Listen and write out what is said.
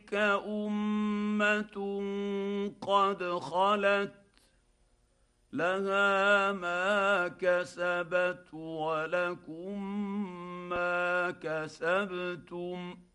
تلك امه قد خلت لها ما كسبت ولكم ما كسبتم